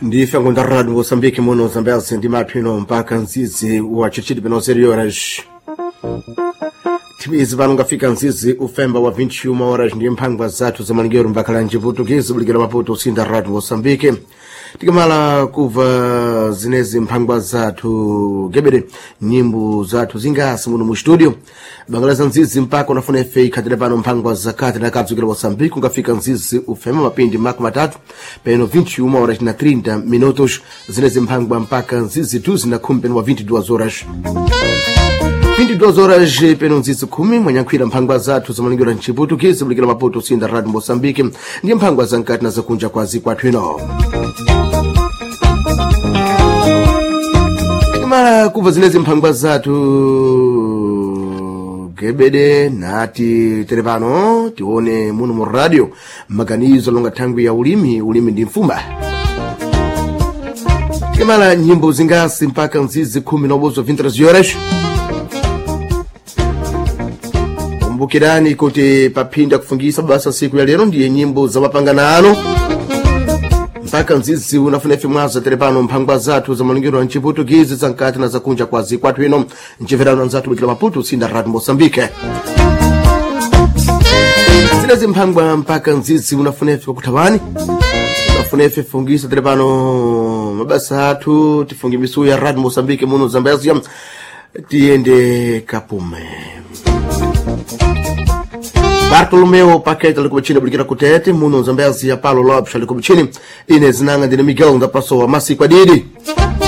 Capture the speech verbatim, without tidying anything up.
Ndife ngondarrado Moçambique muno Zambezi ndi maphino mpaka nzizi wa chichiti peno zero horas. Timizi pano ngafika nzizi ufemba wa vinte e uma horas ndi mphangwa zathu zamalingero mbakala njiputukezi bulikira maputo usinda radio Moçambique. Tikamala kuva zinezi mphangwa zathu gebere nyimbo zathu zingasi muno mu studio. Bangalaza nzizi mpaka unafuna F A katile pano mphangwa zakati na kabzukira Moçambique ngafika nzizi ufemba mapindi mako matatu peno vinte e uma horas na trinta minutos zinezi mphangwa mpaka nzizi tuzi na kumpen wa vinte e duas horas. vinte e duas horas peno nzizi kumi mwanyankwira mphangwa zathu zamalingero nchiputukezi bulikira maputo usinda radio Moçambique ndi mphangwa zankati na zakunja kwa zikwathu ino. Mara kuva zinezi mphangwa zathu gebede nati telefano tione muno mu radio maganizo longa tangu ya ulimi ulimi ndi mfumba. Mara nyimbo zingasi mpaka nzizi kumi na obozo vinte horas. Kumbukirani kuti papinda kufungisa basa siku ya lero ndiye nyimbo za mapanganano. Mpaka nzizi unafuna F mwaza telepano mphangwa zathu za malingiro nchiputukezi zankati na zakunja kwa zikwathu ino nchiverano nzatu bulikira maputo usinda radio Moçambique. Zinezi mphangwa mpaka nzizi unafuna F kutawani. Unafuna F fungisa telepano mabasa athu tifungi misu ya radio Moçambique muno Zambezi tiende kapume. Bartolomeo Paquete ali kuchini bulikira kutete muno Zambezi ya Paulo Lopes ali kuchini ine zinanga ndine Miguel da pasoa masiku adidi.